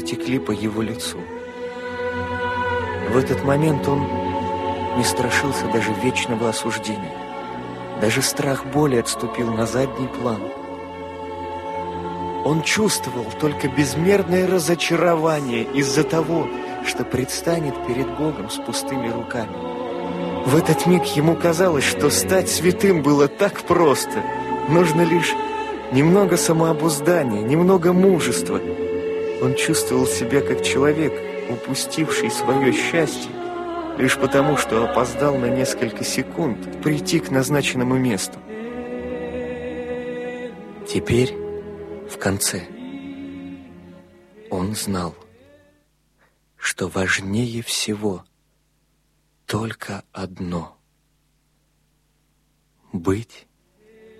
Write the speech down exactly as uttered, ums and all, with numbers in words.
потекли по его лицу. В этот момент он не страшился даже вечного осуждения. Даже страх боли отступил на задний план. Он чувствовал только безмерное разочарование из-за того, что предстанет перед Богом с пустыми руками. В этот миг ему казалось, что стать святым было так просто. Нужно лишь немного самообуздания, немного мужества. Он чувствовал себя как человек, упустивший свое счастье, лишь потому, что опоздал на несколько секунд прийти к назначенному месту. Теперь, в конце, он знал, что важнее всего только одно — быть